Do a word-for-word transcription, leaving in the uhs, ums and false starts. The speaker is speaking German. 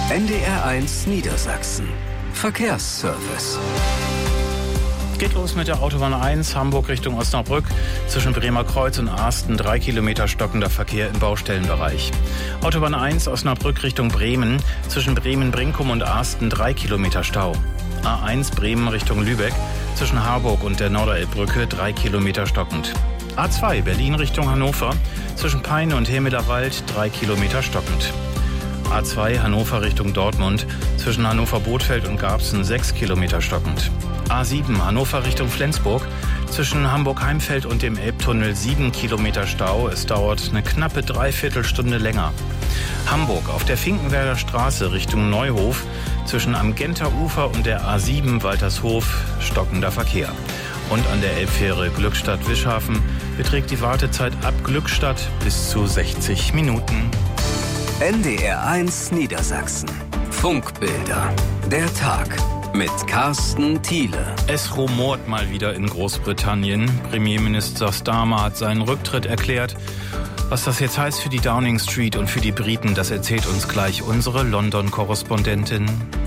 N D R eins Niedersachsen. Verkehrsservice. Geht los mit der Autobahn eins, Hamburg Richtung Osnabrück. Zwischen Bremer Kreuz und Asten drei Kilometer stockender Verkehr im Baustellenbereich. Autobahn eins, Osnabrück Richtung Bremen. Zwischen Bremen-Brinkum und Asten drei Kilometer Stau. A eins, Bremen Richtung Lübeck. Zwischen Harburg und der Norderelbbrücke drei Kilometer stockend. A zwei, Berlin Richtung Hannover. Zwischen Peine und Hemelaarwald drei Kilometer stockend. A zwei, Hannover Richtung Dortmund. Zwischen Hannover-Bothfeld und Garbsen sechs Kilometer stockend. A sieben, Hannover Richtung Flensburg. Zwischen Hamburg-Heimfeld und dem Elbtunnel sieben Kilometer Stau. Es dauert eine knappe Dreiviertelstunde länger. Hamburg auf der Finkenwerder Straße Richtung Neuhof. Zwischen am Genter Ufer und der A sieben Waltershof stockender Verkehr. Und an der Elbfähre Glückstadt-Wischhafen beträgt die Wartezeit ab Glückstadt bis zu sechzig Minuten. N D R eins Niedersachsen. Funkbilder. Der Tag mit Carsten Thiele. Es rumort mal wieder in Großbritannien. Premierminister Starmer hat seinen Rücktritt erklärt. Was das jetzt heißt für die Downing Street und für die Briten, das erzählt uns gleich unsere London-Korrespondentin.